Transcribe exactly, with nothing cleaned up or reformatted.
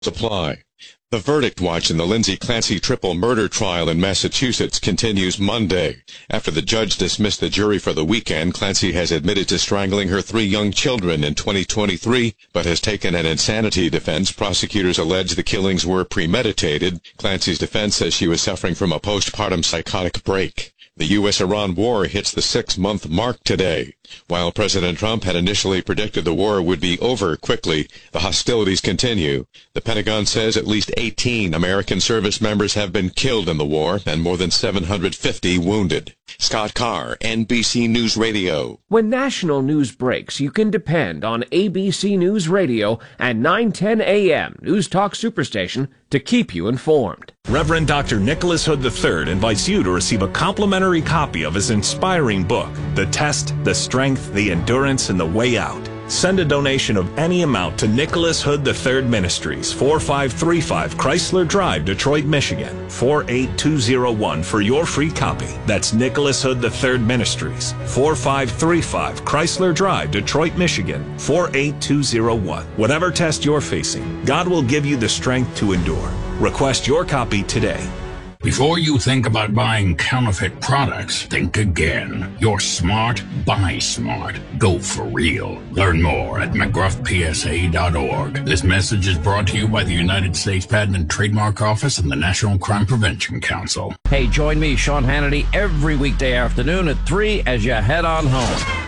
apply. The verdict watch in the Lindsay Clancy triple murder trial in Massachusetts continues Monday. After the judge dismissed the jury for the weekend, Clancy has admitted to strangling her three young children in twenty twenty-three, but has taken an insanity defense. Prosecutors allege the killings were premeditated. Clancy's defense says she was suffering from a postpartum psychotic break. The U S Iran war hits the six-month mark today. While President Trump had initially predicted the war would be over quickly, the hostilities continue. The Pentagon says at least eighteen American service members have been killed in the war and more than seven hundred fifty wounded. Scott Carr, N B C News Radio. When national news breaks, you can depend on A B C News Radio and nine ten A M News Talk Superstation to keep you informed. Reverend Doctor Nicholas Hood the third invites you to receive a complimentary copy of his inspiring book, The Test, the Strength, the Endurance, and the Way Out. Send a donation of any amount to Nicholas Hood the third Ministries, four five three five Chrysler Drive, Detroit, Michigan, four eight two zero one for your free copy. That's Nicholas Hood the third Ministries, four five three five Chrysler Drive, Detroit, Michigan, four eight two zero one. Whatever test you're facing, God will give you the strength to endure. Request your copy today. Before you think about buying counterfeit products, think again. You're smart, buy smart. Go for real. Learn more at mcgruff p s a dot org. This message is brought to you by the United States Patent and Trademark Office and the National Crime Prevention Council. Hey, join me, Sean Hannity, every weekday afternoon at three as you head on home.